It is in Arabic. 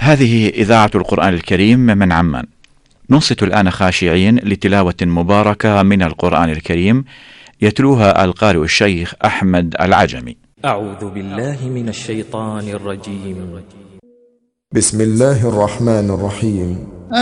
هذه إذاعة القرآن الكريم من عمان. ننصت الآن خاشعين لتلاوة مباركة من القرآن الكريم يتلوها القارئ الشيخ أحمد العجمي. أعوذ بالله من الشيطان الرجيم. بسم الله الرحمن الرحيم.